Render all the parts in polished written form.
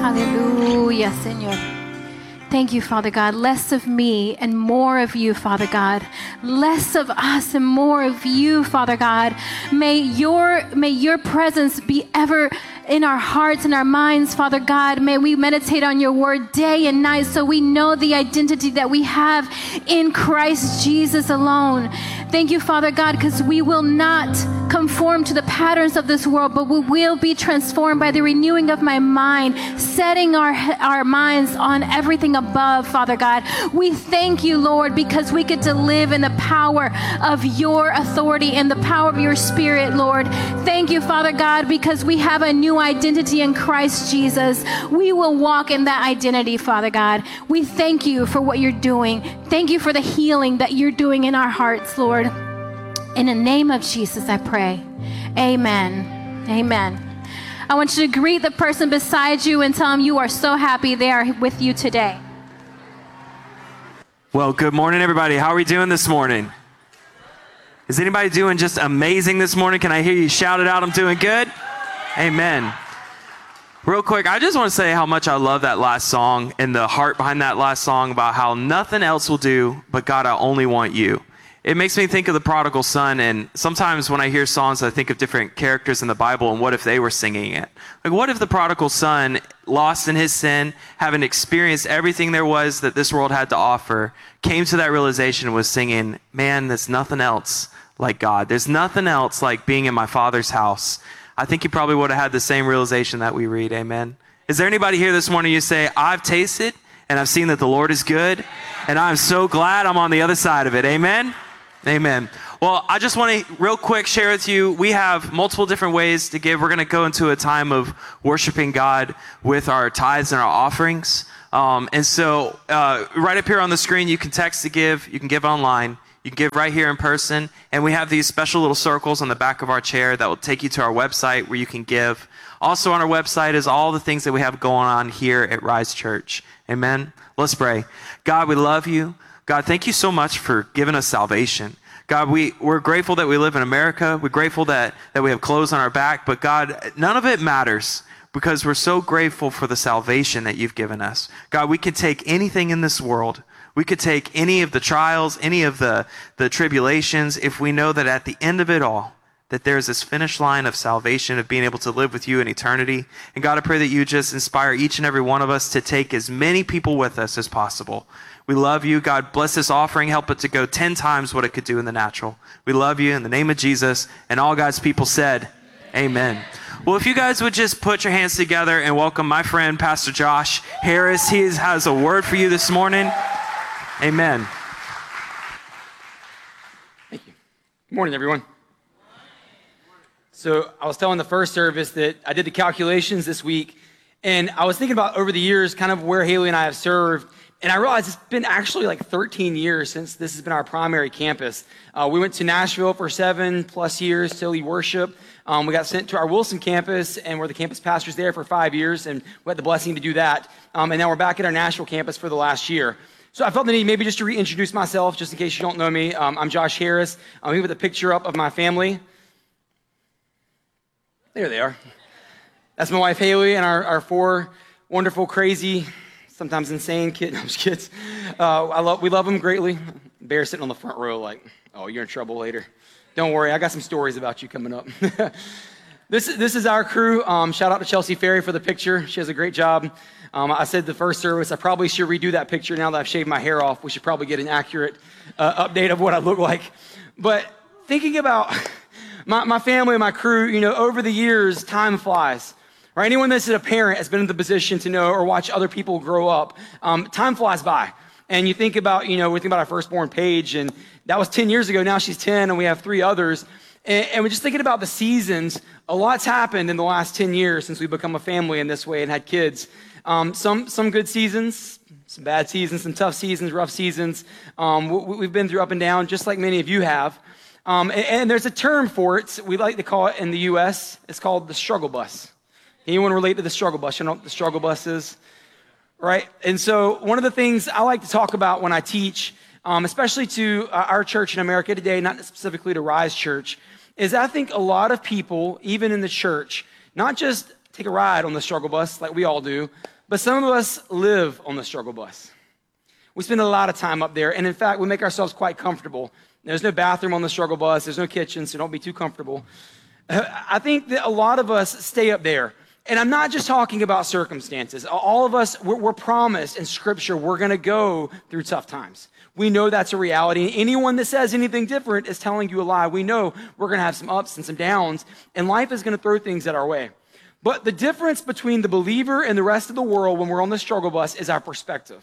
Hallelujah, Señor. Thank you, Father God. Less of me and more of you, Father God. Less of us and more of you, Father God. May your presence be ever in our hearts and our minds, Father God. May we meditate on your word day and night so we know the identity that we have in Christ Jesus alone. Thank you, Father God, because we will not conform to the patterns of this world, but we will be transformed by the renewing of my mind, setting our minds on everything above, Father God. We thank you, Lord, because we get to live in the power of your authority and the power of your Spirit, Lord. Thank you, Father God, because we have a new identity in Christ Jesus. We will walk in that identity, Father God. We thank you for what you're doing. Thank you for the healing that you're doing in our hearts, Lord. In the name of Jesus, I pray. Amen. Amen. I want you to greet the person beside you and tell them you are so happy they are with you today. Well, good morning, everybody. How are we doing this morning? Is anybody doing just amazing this morning? Can I hear you shout it out? I'm doing good. Amen. Real quick, I just want to say how much I love that last song and the heart behind that last song about how nothing else will do, but God, I only want you. It makes me think of the prodigal son, and sometimes when I hear songs, I think of different characters in the Bible, and what if they were singing it? Like, what if the prodigal son, lost in his sin, having experienced everything there was that this world had to offer, came to that realization and was singing, man, there's nothing else like God. There's nothing else like being in my Father's house. I think he probably would have had the same realization that we read, amen? Is there anybody here this morning you say, I've tasted and I've seen that the Lord is good, and I'm so glad I'm on the other side of it, amen? Amen. Well, I just want to real quick share with you, we have multiple different ways to give. We're going to go into a time of worshiping God with our tithes and our offerings. And so right up here on the screen, you can text to give, you can give online, you can give right here in person. And we have these special little circles on the back of our chair that will take you to our website where you can give. Also on our website is all the things that we have going on here at Rise Church. Amen. Let's pray. God, we love you. God, thank you so much for giving us salvation. God, we're grateful that we live in America. We're grateful that we have clothes on our back. But God, none of it matters because we're so grateful for the salvation that you've given us. God, we could take anything in this world. We could take any of the trials, any of the tribulations, if we know that at the end of it all, that there's this finish line of salvation, of being able to live with you in eternity. And God, I pray that you just inspire each and every one of us to take as many people with us as possible. We love you. God, bless this offering. Help it to go 10 times what it could do in the natural. We love you in the name of Jesus. And all God's people said, amen. Well, if you guys would just put your hands together and welcome my friend, Pastor Josh Harris. He has a word for you this morning. Amen. Thank you. Good morning, everyone. So I was telling the first service that I did the calculations this week, and I was thinking about over the years kind of where Haley and I have served. And I realized it's been actually like 13 years since this has been our primary campus. We went to Nashville for 7+ years to lead worship. We got sent to our Wilson campus, and we're the campus pastors there for 5 years, and we had the blessing to do that. And now we're back at our Nashville campus for the last year. So I felt the need maybe just to reintroduce myself, just in case you don't know me. I'm Josh Harris. I'm here with a picture up of my family. There they are. That's my wife, Haley, and our 4 wonderful, crazy, sometimes insane kids. No, I'm just kids. We love them greatly. Bear sitting on the front row like, oh, you're in trouble later. Don't worry, I got some stories about you coming up. This is our crew. Shout out to Chelsea Ferry for the picture. She has a great job. I said the first service, I probably should redo that picture now that I've shaved my hair off. We should probably get an accurate update of what I look like. But thinking about my family and my crew, you know, over the years, time flies. Right? Anyone that's a parent has been in the position to know or watch other people grow up. Time flies by. And you think about, we think about our firstborn Paige, and that was 10 years ago. Now she's 10, and we have 3 others. And we're just thinking about the seasons. A lot's happened in the last 10 years since we've become a family in this way and had kids. Some good seasons, some bad seasons, some tough seasons, rough seasons. We've been through up and down, just like many of you have. And there's a term for it. We like to call it in the U.S. It's called the struggle bus. Anyone relate to the struggle bus? You know what the struggle bus is? Right? And so one of the things I like to talk about when I teach, especially to our church in America today, not specifically to Rise Church, is I think a lot of people, even in the church, not just take a ride on the struggle bus like we all do, But some of us live on the struggle bus. We spend a lot of time up there, and in fact, we make ourselves quite comfortable. There's no bathroom on the struggle bus. There's no kitchen, so don't be too comfortable. I think that a lot of us stay up there. And I'm not just talking about circumstances. All of us, we're promised in Scripture we're going to go through tough times. We know that's a reality. Anyone that says anything different is telling you a lie. We know we're going to have some ups and some downs, and life is going to throw things at our way. But the difference between the believer and the rest of the world when we're on the struggle bus is our perspective.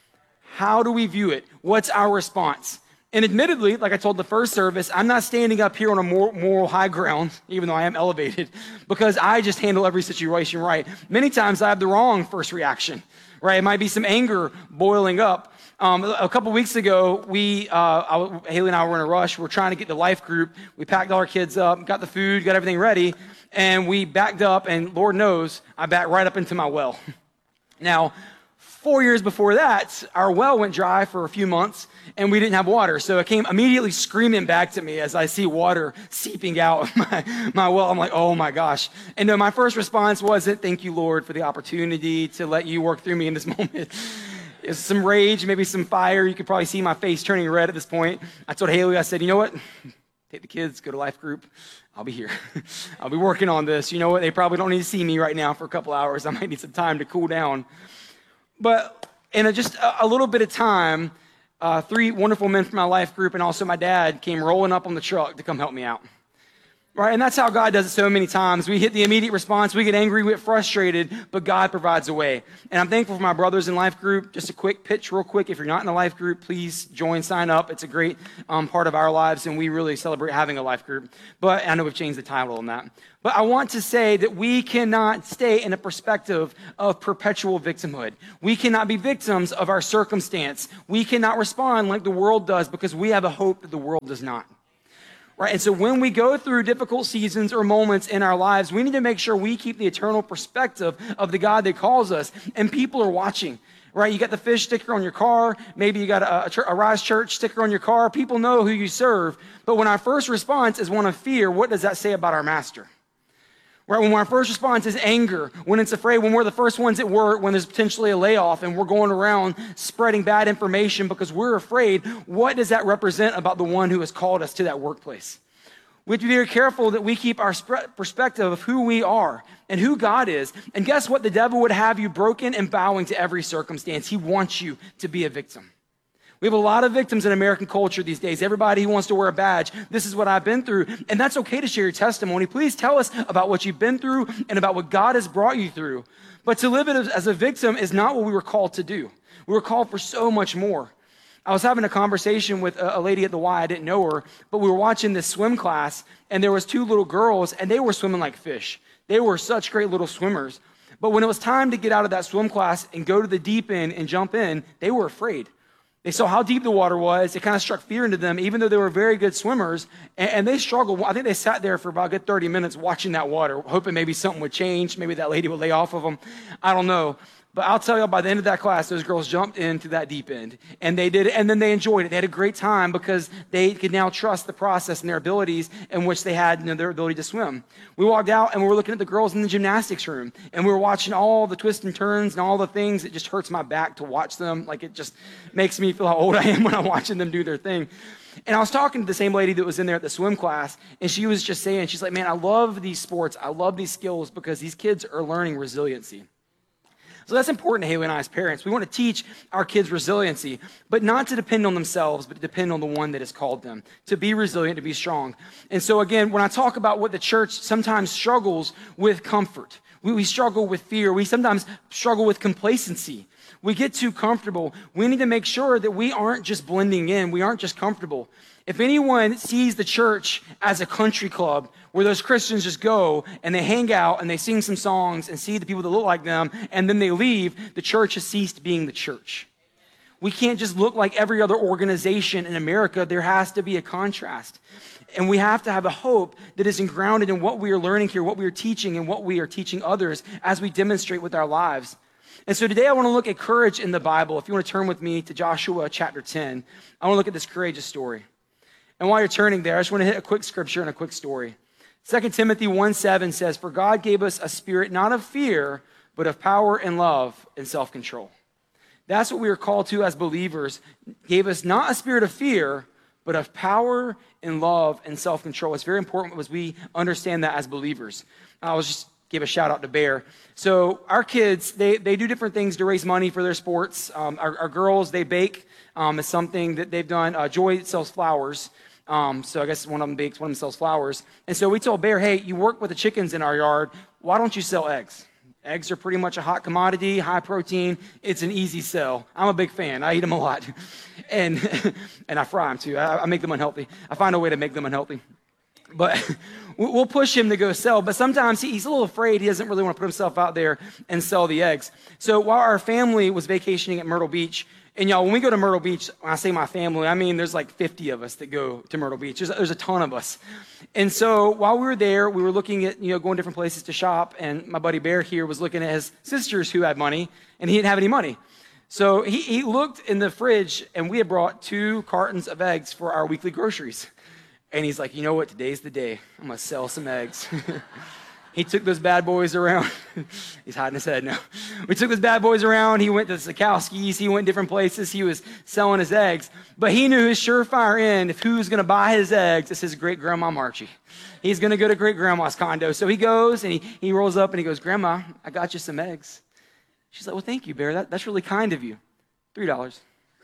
How do we view it? What's our response? And admittedly, like I told the first service, I'm not standing up here on a moral high ground, even though I am elevated, because I just handle every situation right. Many times I have the wrong first reaction, right? It might be some anger boiling up. A couple weeks ago, Haley and I were in a rush. We're trying to get the life group. We packed all our kids up, got the food, got everything ready, and we backed up, and Lord knows, I backed right up into my well. Now, 4 years before that, our well went dry for a few months, and we didn't have water. So it came immediately screaming back to me as I see water seeping out of my well. I'm like, oh my gosh. And my first response wasn't, thank you, Lord, for the opportunity to let you work through me in this moment. It's some rage, maybe some fire. You could probably see my face turning red at this point. I told Haley, I said, you know what? Take the kids, go to life group. I'll be here. I'll be working on this. You know what? They probably don't need to see me right now for a couple hours. I might need some time to cool down. But in just a little bit of time, 3 wonderful men from my life group and also my dad came rolling up on the truck to come help me out. Right? And that's how God does it so many times. We hit the immediate response. We get angry, we get frustrated, but God provides a way. And I'm thankful for my brothers in life group. Just a quick pitch real quick. If you're not in a life group, please join, sign up. It's a great part of our lives, and we really celebrate having a life group. But I know we've changed the title on that. But I want to say that we cannot stay in a perspective of perpetual victimhood. We cannot be victims of our circumstance. We cannot respond like the world does because we have a hope that the world does not. Right? And so when we go through difficult seasons or moments in our lives, we need to make sure we keep the eternal perspective of the God that calls us. And people are watching. Right? You got the fish sticker on your car. Maybe you got a Rise Church sticker on your car. People know who you serve. But when our first response is one of fear, what does that say about our master? Right, when our first response is anger, when it's afraid, when we're the first ones at work, when there's potentially a layoff and we're going around spreading bad information because we're afraid, what does that represent about the one who has called us to that workplace? We have to be very careful that we keep our perspective of who we are and who God is. And guess what? The devil would have you broken and bowing to every circumstance. He wants you to be a victim. We have a lot of victims in American culture these days. Everybody who wants to wear a badge, this is what I've been through. And that's okay to share your testimony. Please tell us about what you've been through and about what God has brought you through. But to live it as a victim is not what we were called to do. We were called for so much more. I was having a conversation with a lady at the Y. I didn't know her, but we were watching this swim class, and there was 2 little girls, and they were swimming like fish. They were such great little swimmers. But when it was time to get out of that swim class and go to the deep end and jump in, they were afraid. They saw how deep the water was. It kind of struck fear into them, even though they were very good swimmers. And they struggled. I think they sat there for about a good 30 minutes watching that water, hoping maybe something would change. Maybe that lady would lay off of them. I don't know. But I'll tell you, by the end of that class, those girls jumped into that deep end. And they did it, and then they enjoyed it. They had a great time because they could now trust the process and their abilities in which they had their ability to swim. We walked out, and we were looking at the girls in the gymnastics room. And we were watching all the twists and turns and all the things. It just hurts my back to watch them. Like, it just makes me feel how old I am when I'm watching them do their thing. And I was talking to the same lady that was in there at the swim class, and she was just saying, she's like, man, I love these sports. I love these skills because these kids are learning resiliency. So that's important to Haley and I as parents. We want to teach our kids resiliency, but not to depend on themselves, but to depend on the one that has called them, to be resilient, to be strong. And so again, when I talk about what the church sometimes struggles with comfort, we struggle with fear, we sometimes struggle with complacency. We get too comfortable. We need to make sure that we aren't just blending in, we aren't just comfortable. If anyone sees the church as a country club where those Christians just go and they hang out and they sing some songs and see the people that look like them and then they leave, the church has ceased being the church. We can't just look like every other organization in America. There has to be a contrast. And we have to have a hope that is grounded in what we are learning here, what we are teaching, and what we are teaching others as we demonstrate with our lives. And so today I want to look at courage in the Bible. If you want to turn with me to Joshua chapter 10, I want to look at this courageous story. And while you're turning there, I just want to hit a quick scripture and a quick story. 2 Timothy 1:7 says, "For God gave us a spirit not of fear, but of power and love and self-control. That's what we are called to as believers. Gave us not a spirit of fear, but of power and love and self-control. It's very important as we understand that as believers. I was just give a shout out to Bear. So our kids, they do different things to raise money for their sports. Our girls, they bake. It's something that they've done. Joy sells flowers. So I guess one of them bakes, one of them sells flowers. And so we told Bear, hey, you work with the chickens in our yard. Why don't you sell eggs? Eggs are pretty much a hot commodity, high protein. It's an easy sell. I'm a big fan. I eat them a lot. And I fry them too. I make them unhealthy. I find a way to make them unhealthy. But we'll push him to go sell. But sometimes he's a little afraid. He doesn't really want to put himself out there and sell the eggs. So while our family was vacationing at Myrtle Beach, and y'all, when we go to Myrtle Beach, when I say my family, I mean there's like 50 of us that go to Myrtle Beach. There's a ton of us. And so while we were there, we were looking at, going different places to shop. And my buddy Bear here was looking at his sisters who had money, and he didn't have any money. So he looked in the fridge, and we had brought 2 cartons of eggs for our weekly groceries. And he's like, you know what? Today's the day. I'm going to sell some eggs. He took those bad boys around. He's hiding his head now. We took those bad boys around. He went to Sikowski's. He went different places. He was selling his eggs. But he knew his surefire end, if who's going to buy his eggs, it's his great-grandma Marchie. He's going to go to great-grandma's condo. So he goes, and he rolls up, and he goes, Grandma, I got you some eggs. She's like, well, thank you, Bear. That's really kind of you. $3.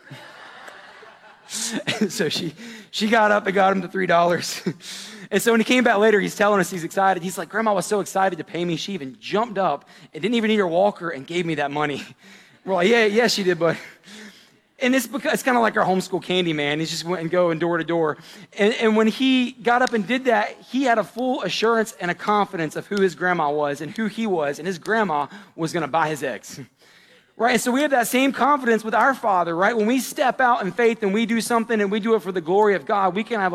So she got up and got him the $3. And so when he came back later, he's telling us he's excited. He's like, Grandma was so excited to pay me. She even jumped up and didn't even need her walker and gave me that money. We're like, yeah, she did, bud. And it's kind of like our homeschool candy man. He just went and going door to door. And when he got up and did that, he had a full assurance and a confidence of who his grandma was and who he was. And his grandma was going to buy his eggs. Right, and so we have that same confidence with our Father, right? When we step out in faith and we do something and we do it for the glory of God, we can have